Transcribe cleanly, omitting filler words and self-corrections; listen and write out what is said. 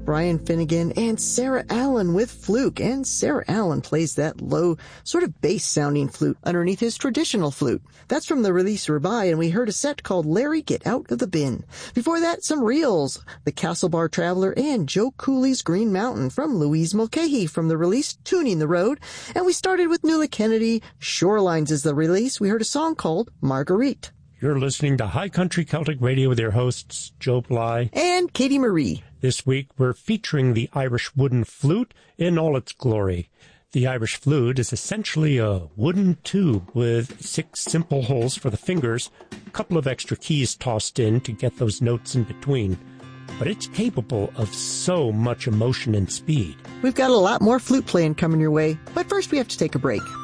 Brian Finnegan, and Sarah Allen with Fluke. And Sarah Allen plays that low, sort of bass-sounding flute underneath his traditional flute. That's from the release Rubai, and we heard a set called Larry Get Out of the Bin. Before that, some reels, The Castle Bar Traveler and Joe Cooley's Green Mountain from Louise Mulcahy from the release Tuning the Road. And we started with Nuala Kennedy. Shorelines is the release. We heard a song called Marguerite. You're listening to High Country Celtic Radio with your hosts, Joe Bly and Katie Marie. This week, we're featuring the Irish wooden flute in all its glory. The Irish flute is essentially a wooden tube with 6 simple holes for the fingers, a couple of extra keys tossed in to get those notes in between. But it's capable of so much emotion and speed. We've got a lot more flute playing coming your way, but first we have to take a break.